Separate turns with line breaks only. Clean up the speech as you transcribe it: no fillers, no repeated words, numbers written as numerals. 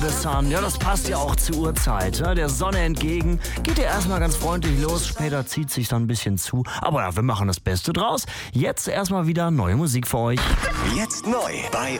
The Sun, ja, das passt ja auch zur Uhrzeit, ne? Der Sonne entgegen, geht ja erstmal ganz freundlich los, später zieht sich dann ein bisschen zu, aber ja, wir machen das Beste draus. Jetzt erstmal wieder neue Musik für euch.
Jetzt neu bei